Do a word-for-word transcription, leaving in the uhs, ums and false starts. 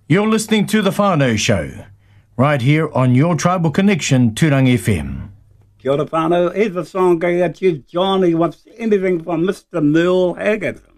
You're listening to The Whānau Show, right here on your Tribal Connection, Tūrangi F M. Kia ora whānau, here's a song going out to you, John. He wants anything from Mister Merle Haggard.